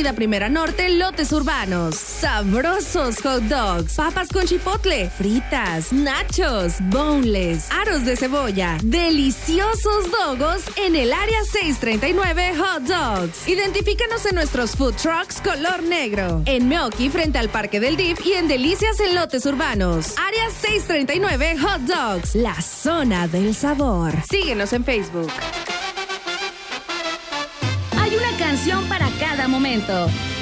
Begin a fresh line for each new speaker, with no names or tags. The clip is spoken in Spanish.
Avenida Primera Norte, Lotes Urbanos. Sabrosos hot dogs, papas con chipotle, fritas, nachos, boneless, aros de cebolla, deliciosos dogos en el área 639 Hot Dogs. Identifícanos en nuestros food trucks color negro, en Meoki frente al Parque del DIF y en Delicias en Lotes Urbanos. Área 639 Hot Dogs, la zona del sabor. Síguenos en Facebook.
Hay una canción para cada momento.